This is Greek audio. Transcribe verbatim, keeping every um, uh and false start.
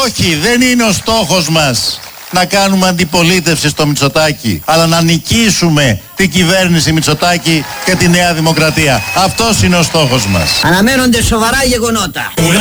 Όχι, δεν είναι ο στόχος μας να κάνουμε αντιπολίτευση στο Μητσοτάκη, αλλά να νικήσουμε την κυβέρνηση Μητσοτάκη και τη Νέα Δημοκρατία. Αυτός είναι ο στόχος μας. Αναμένονται σοβαρά γεγονότα.